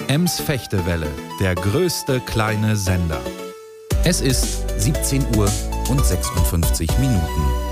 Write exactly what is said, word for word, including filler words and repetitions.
Ems-Fechtewelle, der größte kleine Sender. Es ist siebzehn Uhr und sechsundfünfzig Minuten.